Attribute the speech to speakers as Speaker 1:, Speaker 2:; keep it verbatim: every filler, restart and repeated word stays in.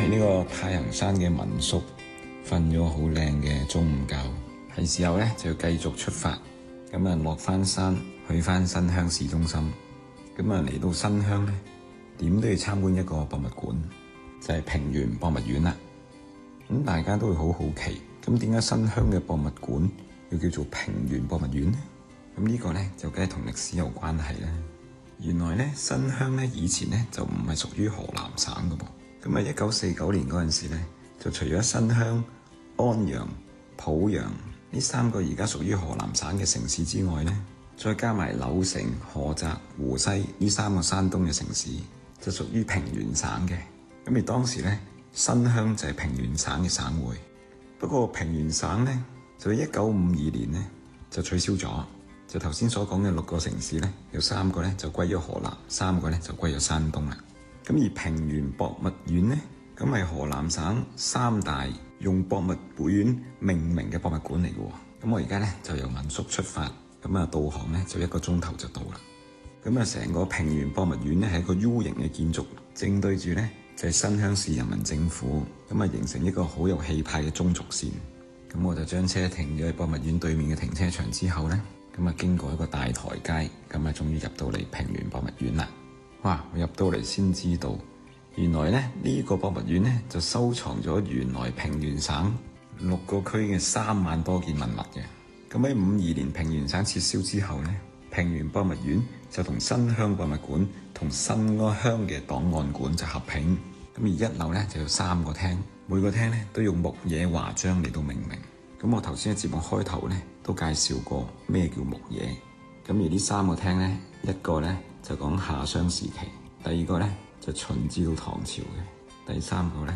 Speaker 1: 喺呢個太行山嘅民宿瞓咗好靚嘅中午覺，係時候咧就要繼續出發，咁啊落翻山去翻新鄉市中心，咁啊嚟到新鄉咧，點都要參觀一個博物館，就係平原博物院啦。咁大家都會好好奇，咁點解新鄉嘅博物館要叫做平原博物院呢？咁呢個咧就梗係同歷史有關係啦。原來咧新鄉咧以前咧就唔係屬於河南省㗎噃，咁啊一九四九年嗰陣時咧，就除咗新鄉、安陽、濮陽呢三個而家屬於河南省嘅城市之外咧，再加埋柳城、菏澤、湖西呢三個山東嘅城市，就屬於平原省嘅。咁而當時咧，新鄉就係平原省嘅省會。不過平原省咧，就喺一九五二年咧就取消咗。就頭先所講嘅六個城市咧，有三個咧就歸咗河南，三個咧就歸咗山東啦。咁而平原博物院咧，咁係河南省三大用博物院命名嘅博物館嚟嘅喎。咁我而家咧就由民宿出發，咁啊導航咧就一個鐘頭就到啦。咁啊成個平原博物院咧係一個 U 型嘅建築，正對住咧就係新鄉市人民政府，咁啊形成一個好有氣派嘅中軸線。咁我就將車停咗喺博物院對面嘅停車場之後咧，咁啊經過一個大台階，咁啊終於入到嚟平原博物院啦。哇！我入到嚟先知道，原來咧呢個博物院咧就收藏咗原來平原省六個區嘅三萬多件文物嘅。咁喺五二年平原省撤銷之後咧，平原博物院就同新鄉博物館同新安鄉嘅檔案館就合併。咁而一樓咧就有三個廳，每個廳咧都用牧野華章嚟到命名。咁我頭先喺節目開頭咧都介紹過咩叫牧野。咁而呢三個廳咧，一個咧就講夏商時期，第二個咧就秦至到唐朝嘅，第三個咧